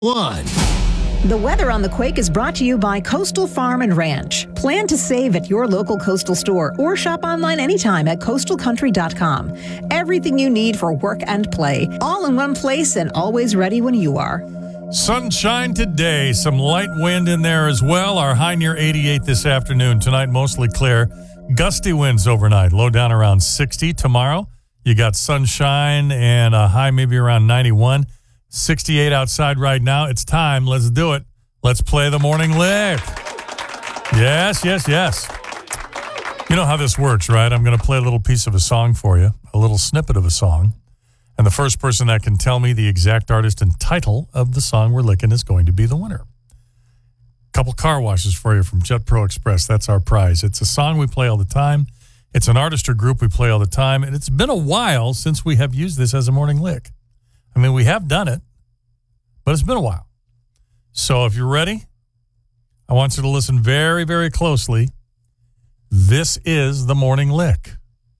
1. The weather on the Quake is brought to you by Coastal Farm and Ranch. Plan to save at your local Coastal store or shop online anytime at coastalcountry.com. Everything you need for work and play, all in one place and always ready when you are. Sunshine today, some light wind in there as well. Our high near 88 this afternoon. Tonight, mostly clear. Gusty winds overnight, low down around 60. Tomorrow, you got sunshine and a high maybe around 91. 68 outside right now. It's time. Let's do it. Let's play the morning lick. Yes. You know how this works, right? I'm going to play a little piece of a song for you, a little snippet of a song. And the first person that can tell me the exact artist and title of the song we're licking is going to be the winner. Couple car washes for you from Jet Pro Express. That's our prize. It's a song we play all the time. It's an artist or group we play all the time. And it's been a while since we have used this as a morning lick. I mean, we have done it, but it's been a while. So if you're ready, I want you to listen very, very closely. This is the morning lick.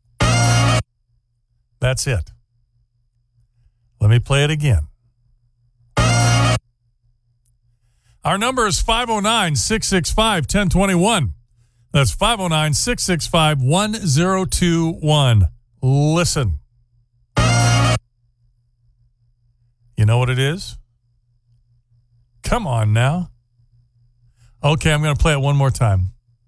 That's it. Let me play it again. Our number is 509-665-1021. That's 509-665-1021. Listen. You know what it is? Come on now. Okay, I'm going to play it one more time.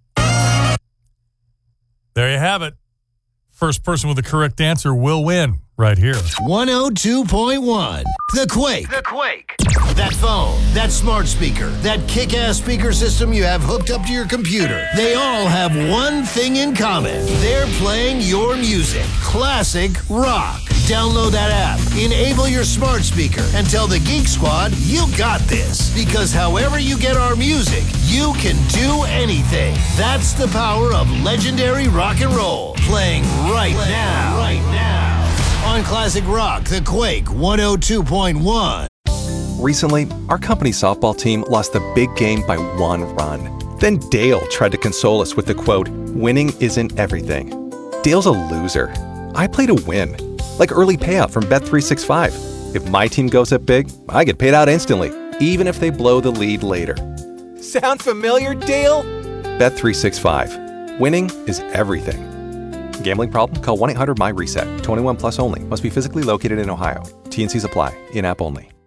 There you have it. First person with the correct answer will win right here. 102.1. The Quake. That phone, that smart speaker, that kick-ass speaker system you have hooked up to your computer. They all have one thing in common. They're playing your music. Classic rock. Download that app, enable your smart speaker, and tell the Geek Squad you got this. Because however you get our music, you can do anything. That's the power of legendary rock and roll. Playing right now. On Classic Rock, The Quake 102.1. Recently, our company softball team lost the big game by 1 run. Then Dale tried to console us with the quote, "Winning isn't everything." Dale's a loser. I play to win. Like early payout from Bet365. If my team goes up big, I get paid out instantly, even if they blow the lead later. Sound familiar, Dale? Bet365. Winning is everything. Gambling problem? Call 1-800-MY-RESET. 21 plus only. Must be physically located in Ohio. T&Cs apply. In-app only.